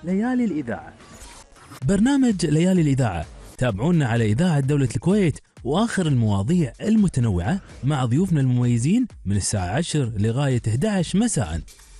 ليالي الإذاعة. برنامج ليالي الإذاعة، تابعونا على إذاعة دولة الكويت وآخر المواضيع المتنوعة مع ضيوفنا المميزين من الساعة 10 لغاية 11 مساء.